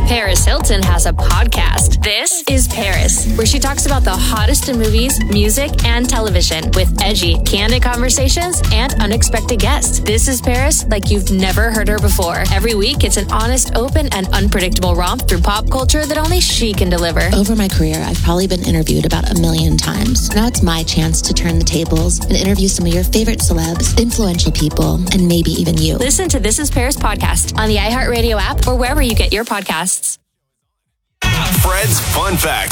Paris Hilton has a podcast. This is Paris, where she talks about the hottest in movies, music, and television with edgy, candid conversations and unexpected guests. This is Paris like you've never heard her before. Every week, it's an honest, open, and unpredictable romp through pop culture that only she can deliver. Over my career, I've probably been interviewed about 1 million times. Now it's my chance to turn the tables and interview some of your favorite celebs, influential people, and maybe even you. Listen to This is Paris podcast on the iHeartRadio app or wherever you get your podcasts. Fred's Fun Fact.